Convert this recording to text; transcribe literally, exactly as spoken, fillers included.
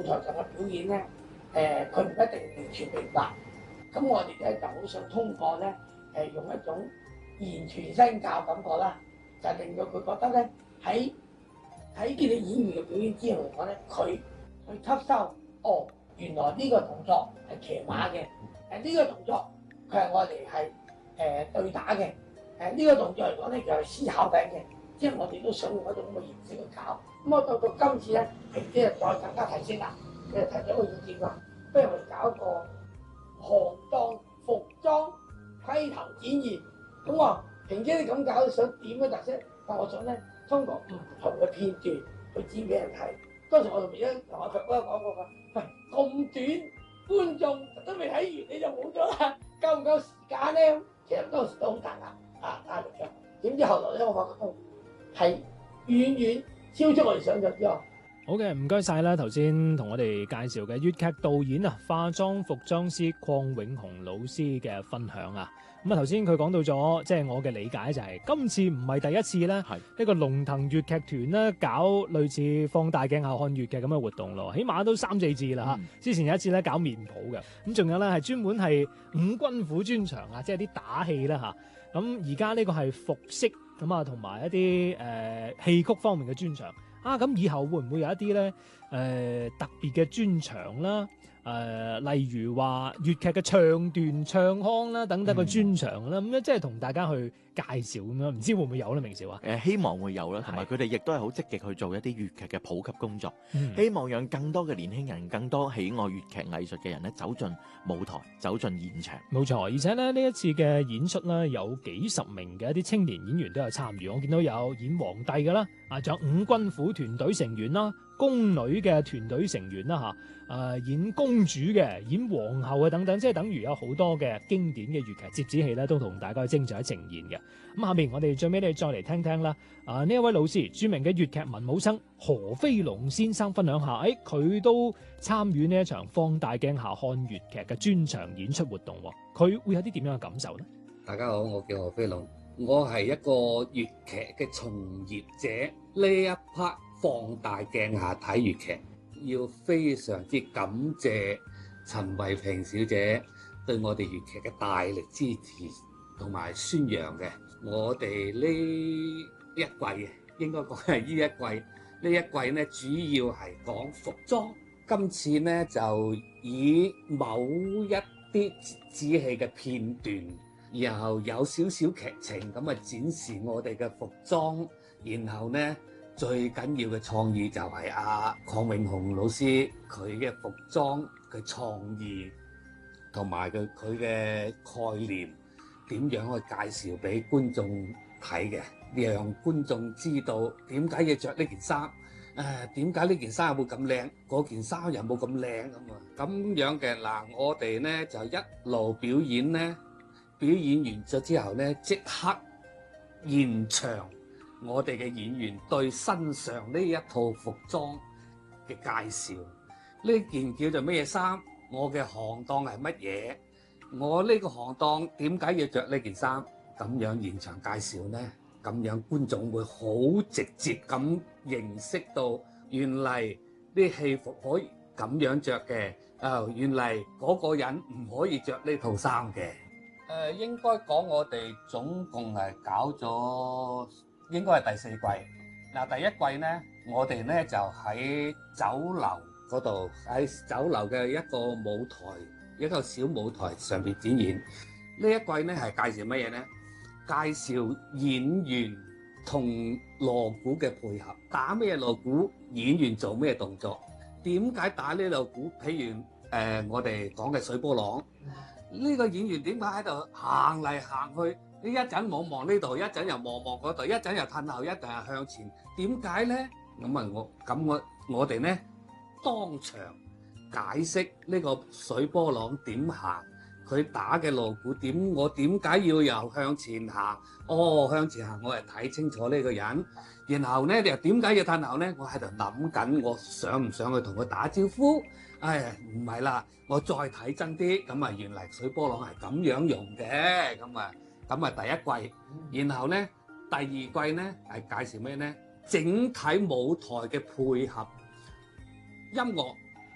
台上嘅表演咧，誒佢唔一定完全明白。咁我哋咧就好想通過咧，誒用一種言傳身教感覺啦，就令到佢覺得咧喺睇見你演員嘅表演之後嚟講咧，佢去吸收，哦，原來呢個動作係騎馬嘅，誒呢個動作佢係我哋係誒對打嘅，誒呢個動作嚟講咧就係思考緊嘅，即係我哋都想用一種咁嘅形式去搞。咁我到到今次咧，平姐就再更加提升啦，佢就提咗個意見話，不如我哋搞一個行當服裝盔頭展現。咁我話平姐你咁搞想點嘅特色？但我想咧通過唔同嘅片段去展俾人睇。當時我同平姐同阿卓哥講過話，喂咁短，觀眾都未睇完你就冇咗啦，夠唔夠時間咧？其實當時都好大壓啊壓力嘅。點知後來咧，我發覺到係遠遠超出我哋想象之外。 好嘅，唔該晒啦！頭先同我哋介紹嘅粵劇導演啊，化妝服裝師鄺永雄老師嘅分享啊。咁啊，頭先佢講到咗，即係我嘅理解就係、是、今次唔係第一次咧，係呢個龍騰粵劇團咧搞類似放大鏡下看粵劇咁嘅活動咯，起碼都三四次啦嚇、嗯。之前有一次咧搞面譜嘅，咁仲有咧係專門係五軍虎專場啊，即係啲打戲啦嚇。咁而家呢個係服飾咁啊，同埋一啲誒、呃、戲曲方面嘅專場。啊，咁以後會唔會有一啲咧誒特別嘅專場啦？誒、呃，例如話粵劇嘅唱段、唱腔啦，等等嘅專場啦，咁、嗯、樣即係同大家去介紹咁樣，唔知會唔會有咧？明少啊？ 誒，希望會有啦，同埋佢哋亦都係好積極去做一啲粵劇嘅普及工作，嗯、希望讓更多嘅年輕人、更多喜愛粵劇藝術嘅人咧走進舞台、走進現場。冇錯，而且咧呢一次嘅演出咧，有幾十名嘅一啲青年演員都有參與，我見到有演皇帝嘅啦，啊，仲有五軍虎團隊成員啦。宮女嘅團隊成員啦吓，誒、呃、演公主嘅、演皇后嘅等等，即係等於有好多嘅經典嘅粵劇折子戲咧，都同大家精彩呈現嘅。咁下面我哋最尾咧再嚟聽聽啦，啊呢一位老師，著名嘅粵劇文武生何飛龍先生分享下，誒、哎、佢都參與呢一場放大鏡下看粵劇嘅專場演出活動，佢會有啲點樣嘅感受呢？ 大家好，我叫何飛龍，我係一個粵劇嘅從業者，呢一 part。放大鏡下睇粵劇，要非常之感謝陳慧萍小姐對我哋粵劇嘅大力支持同埋宣揚嘅。我哋呢一季嘅，應該講係呢一季，呢一季呢主要係講服裝。今次呢就以某一啲子戲嘅片段，然後有少少劇情咁啊展示我哋嘅服裝，然後呢。最緊要嘅創意就係阿鄺永雄老師佢嘅服裝嘅創意同埋佢佢嘅概念點樣去介紹俾觀眾睇嘅，讓觀眾知道點解要着呢件衫，誒點解呢件衫會咁靚，嗰件衫又冇咁靚咁啊，咁樣嘅嗱，我哋呢就一路表演呢，表演完咗之後呢，即刻現場。我哋嘅演員對身上呢一套服裝嘅介紹，呢件叫做咩衫？我嘅行當係乜嘢？我呢個行當點解要着呢件衫？咁樣現場介紹呢，咁樣觀眾會好直接咁認識到，原嚟啲戲服可以咁樣着嘅。啊，原嚟嗰個人唔可以着呢套衫嘅。誒，應該講我哋總共係搞咗。應該係第四季。嗱，第一季呢，我哋呢就喺酒樓嗰度，喺酒樓嘅一個舞台，一個小舞台上邊展演。呢一季呢係介紹乜嘢呢？介紹演員同鑼鼓嘅配合，打咩鑼鼓，演員做咩動作，點解打呢鑼鼓？譬如誒、呃，我哋講嘅水波浪，呢、這個演員點解喺度行嚟行去？呢一陣望望呢度，一陣又望望嗰度，一陣又褪後，一陣又向前，點解咧？咁啊，我咁我我哋咧當場解釋呢個水波浪點行，佢打嘅鑼鼓點，我點解要又向前行？哦，向前行，我係睇清楚呢個人。然後咧，你又點解要褪後咧？我喺度諗緊，我想唔想去同佢打招呼？哎呀，唔係啦，我再睇真啲，咁啊，原來水波浪係咁樣用嘅，咁啊。咁啊，第一季，然後咧，第二季咧係介紹咩咧？整體舞台嘅配合，音樂